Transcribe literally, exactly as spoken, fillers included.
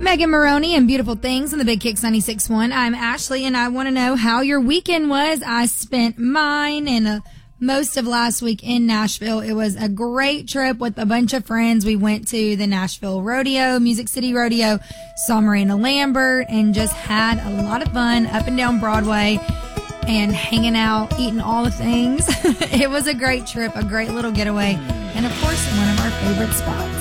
Megan Maroney and Beautiful Things on the Big Kicks ninety-six point one. I'm Ashley, and I want to know how your weekend was. I spent mine and uh, most of last week in Nashville. It was a great trip with a bunch of friends. We went to the Nashville Rodeo, Music City Rodeo, saw Marina Lambert, and just had a lot of fun up and down Broadway and hanging out, eating all the things. It was a great trip, a great little getaway, and of course, one of our favorite spots.